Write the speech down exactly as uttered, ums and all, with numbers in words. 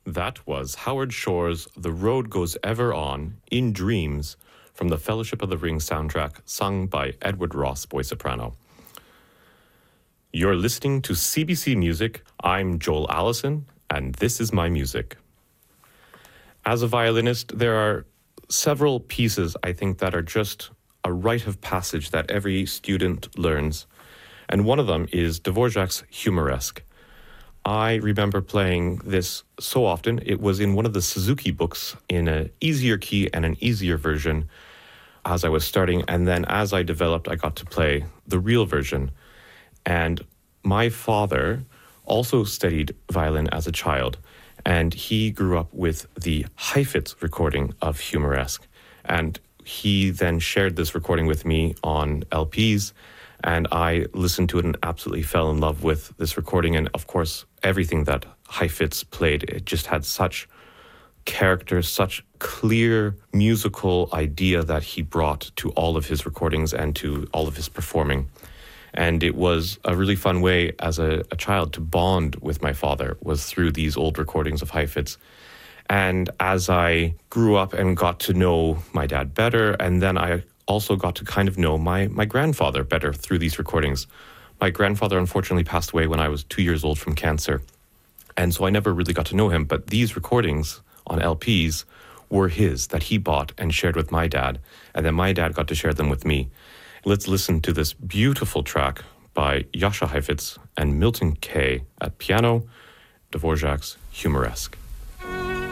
That was Howard Shore's The Road Goes Ever On, in Dreams, from the Fellowship of the Ring soundtrack, sung by Edward Ross, boy soprano. You're listening to C B C Music. I'm Joel Allison, and this is my music. As a violinist, there are several pieces, I think, that are just a rite of passage that every student learns. And one of them is Dvorak's Humoresque. I remember playing this so often. It was in one of the Suzuki books in an easier key and an easier version as I was starting. And then as I developed, I got to play the real version. And my father also studied violin as a child, and he grew up with the Heifetz recording of Humoresque. And he then shared this recording with me on L Ps, and I listened to it and absolutely fell in love with this recording. And of course, everything that Heifetz played, it just had such character, such clear musical idea that he brought to all of his recordings and to all of his performing. And it was a really fun way as a, a child to bond with my father, was through these old recordings of Heifetz. And as I grew up and got to know my dad better, and then I also got to kind of know my, my grandfather better through these recordings. My grandfather unfortunately passed away when I was two years old from cancer, and so I never really got to know him, but these recordings on L Ps were his, that he bought and shared with my dad, and then my dad got to share them with me. Let's listen to this beautiful track by Jascha Heifetz and Milton Kay at piano, Dvorak's Humoresque.